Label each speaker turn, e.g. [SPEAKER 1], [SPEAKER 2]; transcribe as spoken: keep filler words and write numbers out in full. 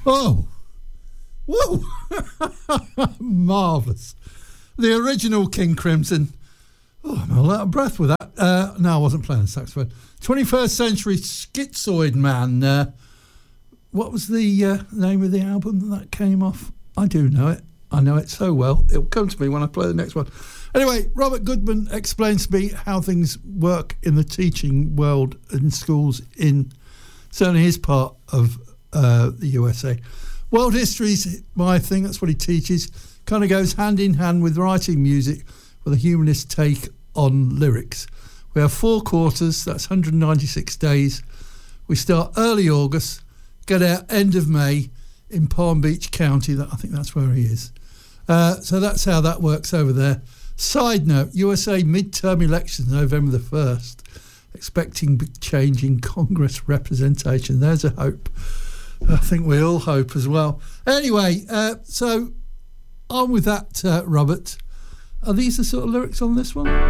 [SPEAKER 1] Oh, whoa, marvellous. The original King Crimson. Oh, I'm all out of breath with that. Uh, no, I wasn't playing the saxophone. twenty-first Century Schizoid Man. Uh, what was the uh, name of the album that came off? I do know it. I know it so well. It'll come to me when I play the next one. Anyway, Robert Goodman explains to me how things work in the teaching world in schools in certainly his part of uh, the U S A. World history's my thing. That's what he teaches. Kind of goes hand in hand with writing music with a humanist take on lyrics. We have four quarters. That's one hundred ninety-six days. We start early August, get out end of May in Palm Beach County. That I think that's where he is. Uh, so that's how that works over there. Side note, U S A midterm elections November the first. Expecting big change in Congress representation. There's a hope. I think we all hope as well. Anyway, uh, so on with that, uh, Robert. Are these the sort of lyrics on this one?